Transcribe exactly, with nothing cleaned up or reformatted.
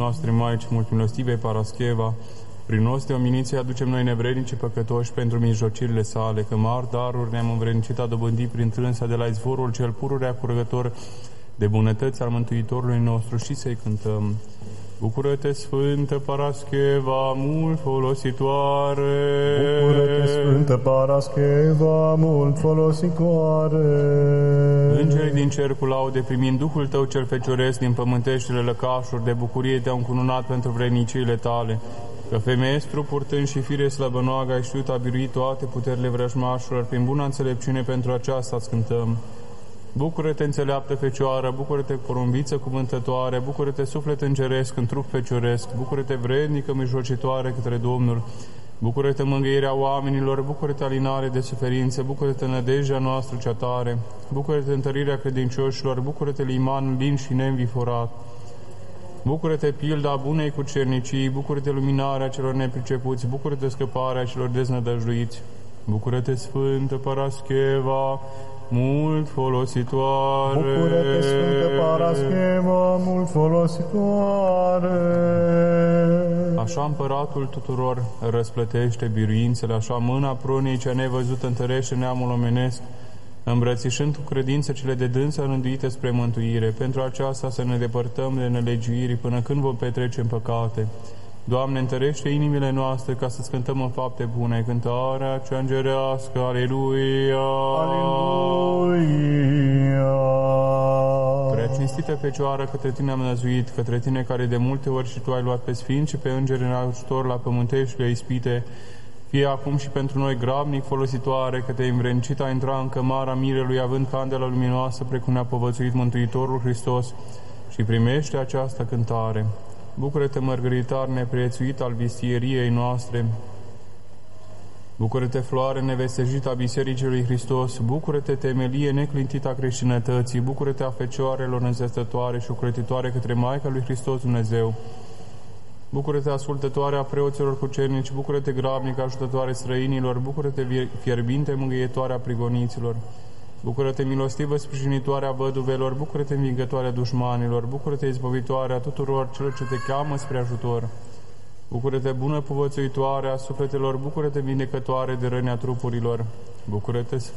noastre Maici Multimilostivei Parascheva, prin nostre ominiții aducem noi nevrednici păcătoși pentru mijlocirile sale, că mari daruri ne-am învrednicit a dobândi prin trânsa de la izvorul cel pururea curgător de bunătăți al Mântuitorului nostru și să-i cântăm. Bucură-te, Sfântă Parascheva, mult folositoare! Bucură-te, Sfântă Parascheva, mult folositoare! Îngerii din cer cu laude, primind Duhul tău cel fecioresc din pământeștile lăcașuri, de bucurie te-au încununat pentru vredniciile tale, că femeestru, purtând și fire slăbănoagă, ai știut a birui toate puterile vrăjmașilor, prin bună înțelepciune pentru aceasta îți cântăm. Bucură-te, înțeleaptă Fecioară, bucură-te, porumbiță cuvântătoare, bucură-te, suflet îngeresc, în trup fecioresc, bucură-te, vrednică mijlocitoare către Domnul, bucură-te, mângâierea oamenilor, bucură-te, alinare de suferințe, bucură-te, nădejdea noastră cea tare, bucură-te, întărirea credincioșilor, bucură-te, liman lin și neînviforat, bucură-te, pilda bunei cucernicii, bucură-te, luminarea celor nepricepuți, bucură-te, scăparea celor deznădăjduiți, bucură-te, Sfântă Parascheva, mult folositoare. Bucură-te, Sfântă Parascheva, mult folositoare. Așa împăratul tuturor răsplătește biruințele, așa mâna prunii cea nevăzută întărește neamul omenesc, îmbrățișând cu credință cele de dânsă rânduite spre mântuire. Pentru aceasta să ne depărtăm de nelegiuiri până când vom petrece în păcate. Doamne, întărește inimile noastre ca să-ți cântăm în fapte bune cântarea cea îngerească. Aleluia! Aleluia! Prea cinstită Fecioară, către tine am năzuit, către tine care de multe ori și tu ai luat pe sfinți și pe îngeri în ajutor la pământeștile ispite, fie acum și pentru noi grabnic folositoare, că te-ai învrednicit a intra în cămara mirelui, având candela luminoasă, precum ne-a povățuit Mântuitorul Hristos, și primește această cântare. Bucură-te, mărgăritar neprețuit al vistieriei noastre! Bucură-te, floare nevestejită a Bisericii lui Hristos! Bucură-te, temelie neclintită a creștinătății! Bucură-te, a fecioarelor înzestătoare și ocrotitoare către Maica lui Hristos Dumnezeu! Bucură-te, ascultătoare a preoților cucernici! Bucură-te, grabnică ajutătoare străinilor! Bucură-te, fierbinte mângâietoare a prigoniților! Bucură-te, milostivă sprijinitoare a văduvelor! Bucură-te, învingătoare a dușmanilor! Bucură-te, izbăvitoare a tuturor celor ce te cheamă spre ajutor! Bucură-te, bună povățuitoare a sufletelor! Bucură-te, vindecătoare de răni a trupurilor! Bucură-te,